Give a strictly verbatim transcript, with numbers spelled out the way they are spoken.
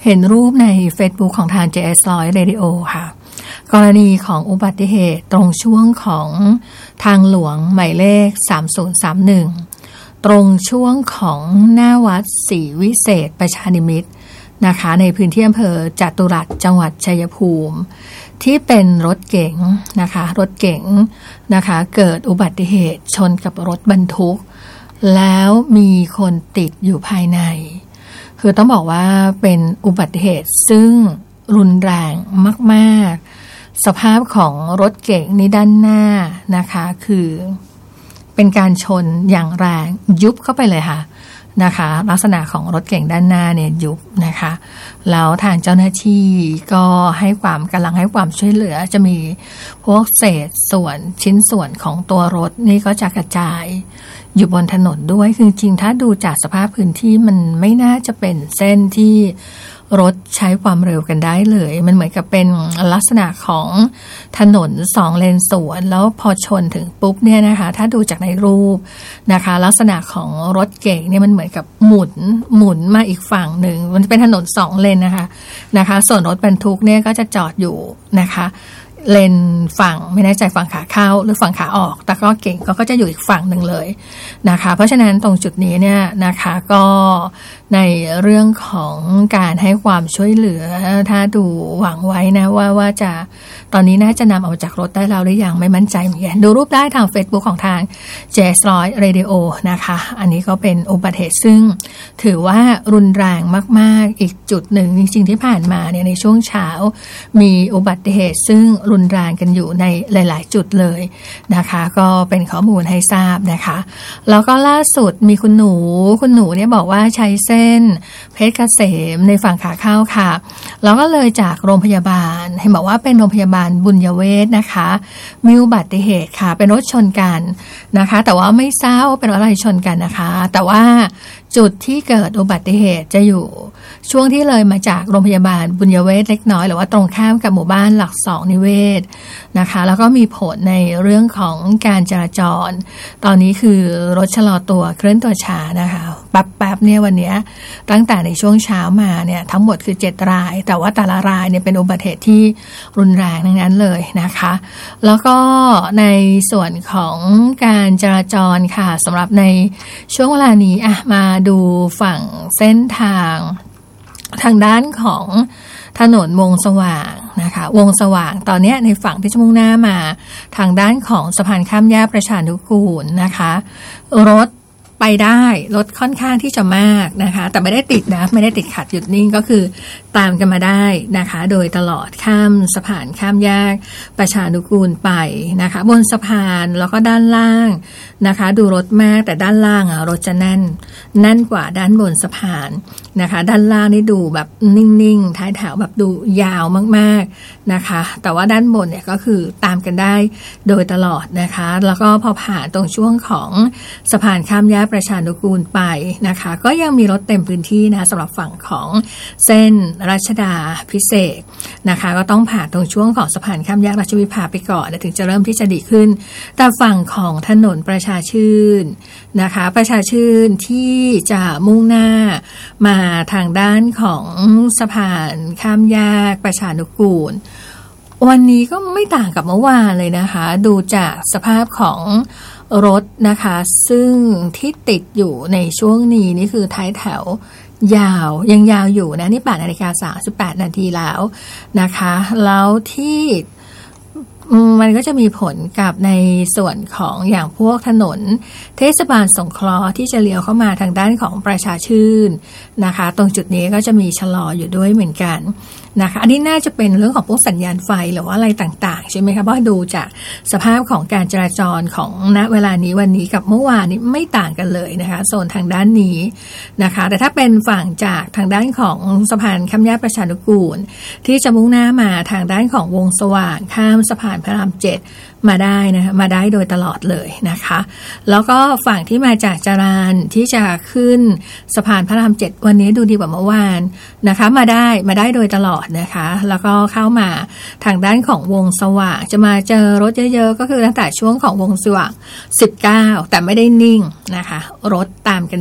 เห็นรูปใน Facebook ของทาง เจ เอส หนึ่งร้อย Radio ค่ะกรณีของอุบัติเหตุตรงช่วงของทางหลวงหมายเลขสามศูนย์สามหนึ่งตรงช่วงของหน้าวัดศรีวิเศษประชานิมิตรนะคะในพื้นที่อำเภอจตุรัสจังหวัดชัยภูมิที่เป็นรถเก๋งนะคะรถเก๋งนะคะเกิดอุบัติเหตุชนกับรถบรรทุกแล้วมีคนติดอยู่ภายในคือต้องบอกว่าเป็นอุบัติเหตุซึ่งรุนแรงมากๆสภาพของรถเก๋งในด้านหน้านะคะคือเป็นการชนอย่างแรงยุบเข้าไปเลยค่ะนะคะลักษณะของรถเก๋งด้านหน้าเนี่ยยุบนะคะแล้วทางเจ้าหน้าที่ก็ให้ความกำลังให้ความช่วยเหลือจะมีพวกเศษส่วนชิ้นส่วนของตัวรถนี่ก็จะกระจายอยู่บนถนนด้วยคือจริงถ้าดูจากสภาพพื้นที่มันไม่น่าจะเป็นเส้นที่รถใช้ความเร็วกันได้เลยมันเหมือนกับเป็นลักษณะของถนนสองเลนสวนแล้วพอชนถึงปุ๊บเนี่ยนะคะถ้าดูจากในรูปนะคะลักษณะของรถเก๋งเนี่ยมันเหมือนกับหมุนหมุนมาอีกฝั่งหนึ่งมันเป็นถนนสองเลนนะคะนะคะส่วนรถบรรทุกเนี่ยก็จะจอดอยู่นะคะเลนฝั่งไม่แน่ใจฝั่งขาเข้าหรือฝั่งขาออกแต่ก็เก่งก็จะอยู่อีกฝั่งหนึ่งเลยนะคะเพราะฉะนั้นตรงจุดนี้เนี่ยนะคะก็ในเรื่องของการให้ความช่วยเหลือถ้าดูหวังไว้นะว่าว่าจะตอนนี้น่าจะนำออกจากรถได้แล้วหรือยังไม่มั่นใจเหมือนกันดูรูปได้ทาง Facebook ของทาง เจ เอส หนึ่งร้อย Radio นะคะอันนี้ก็เป็นอุบัติเหตุซึ่งถือว่ารุนแรงมากๆอีกจุดหนึ่งจริงๆที่ผ่านมาเนี่ยในช่วงเช้ามีอุบัติเหตุซึ่งรุนแรงกันอยู่ในหลายๆจุดเลยนะคะก็เป็นข้อมูลให้ทราบนะคะแล้วก็ล่าสุดมีคุณหนูคุณหนูเนี่ยบอกว่าใช้เส้นเพชรเกษมในฝั่งขาเข้าค่ะแล้วก็เลยจากโรงพยาบาลเห็นบอกว่าเป็นโรงพยาบาลบุญยเวชนะคะมีอุบัติเหตุค่ะเป็นรถชนกันนะคะแต่ว่าไม่ทราบว่าเป็นอะไรชนกันนะคะแต่ว่าจุดที่เกิดอุบัติเหตุจะอยู่ช่วงที่เลยมาจากโรงพยาบาลบุญยเวชเล็กน้อยหรือว่าตรงข้ามกับหมู่บ้านหลักสองนิเวศนะคะแล้วก็มีผลในเรื่องของการจราจรตอนนี้คือรถชะลอตัวเคลื่อนตัวช้านะคะแป๊บๆเนี่ยวันนี้ตั้งแต่ในช่วงเช้ามาเนี่ยทั้งหมดคือเจ็ดรายแต่ว่าแต่ละรายเนี่ยเป็นอุบัติเหตุที่รุนแรงทั้งนั้นเลยนะคะแล้วก็ในส่วนของการจราจรค่ะสำหรับในช่วงเวลานี้อ่ะมาดูฝั่งเส้นทางทางด้านของถนนวงสว่างนะคะวงสว่างตอนนี้ในฝั่งที่จะมุ่งหน้ามาทางด้านของสะพานข้ามแยกประชานุกูลนะคะรถไปได้รถค่อนข้างที่จะมากนะคะแต่ไม่ได้ติดนะไม่ได้ติดขัดหยุดนิ่งก็คือตามกันมาได้นะคะโดยตลอดข้ามสะพานข้ามแยกประชานุกูลไปนะคะบนสะพานแล้วก็ด้านล่างนะคะดูรถมากแต่ด้านล่างอ่ะรถจะแน่นแน่นกว่าด้านบนสะพานนะคะด้านล่างนี่ดูแบบนิ่งๆท้ายแถวแบบดูยาวมากๆนะคะแต่ว่าด้านบนเนี่ยก็คือตามกันได้โดยตลอดนะคะแล้วก็พอผ่านตรงช่วงของสะพานข้ามแยกประชานุกูลไปนะคะก็ยังมีรถเต็มพื้นที่นะสำหรับฝั่งของเส้นรัชดาพิเศษนะคะก็ต้องผ่านตรงช่วงของสะพานข้ามแยกราชวิภาไปก่อนถึงจะเริ่มที่จะดีขึ้นแต่ฝั่งของถนนประชาชื่นนะคะประชาชื่นที่จะมุ่งหน้ามาทางด้านของสะพานข้ามแยกประชานุกูลวันนี้ก็ไม่ต่างกับเมื่อวานเลยนะคะดูจากสภาพของรถนะคะซึ่งที่ติดอยู่ในช่วงนี้นี่คือท้ายแถวยาวยังยาวอยู่นะนี่แปดนาฬิกาสามสิบแปดนาทีแล้วนะคะแล้วที่มันก็จะมีผลกับในส่วนของอย่างพวกถนนเทศบาลสงเคราะห์ที่จะเลี้ยวเข้ามาทางด้านของประชาชื่นนะคะตรงจุดนี้ก็จะมีชะลออยู่ด้วยเหมือนกันนะคะอันนี้น่าจะเป็นเรื่องของพวกสัญญาณไฟหรือว่าอะไรต่างๆใช่ไหมคะเพราะดูจากสภาพของการจราจรของณเวลานี้วันนี้กับเมื่อวานนี้ไม่ต่างกันเลยนะคะโซนทางด้านนี้นะคะแต่ถ้าเป็นฝั่งจากทางด้านของสะพานข้ามแยกประชานุกูลที่จะมุ่งหน้ามาทางด้านของวงสว่างข้ามสะพานพระรามเจ็ดมาได้นะคะมาได้โดยตลอดเลยนะคะแล้วก็ฝั่งที่มาจากจรานที่จะขึ้นสะพานพระรามเจ็ดวันนี้ดูดีกว่าเมื่อวานนะคะมาได้มาได้โดยตลอดนะคะแล้วก็เข้ามาทางด้านของวงสว่างจะมาเจอรถเยอะๆก็คือตั้งแต่ช่วงของวงสว่างสิบเก้าแต่ไม่ได้นิ่งนะคะรถตามกัน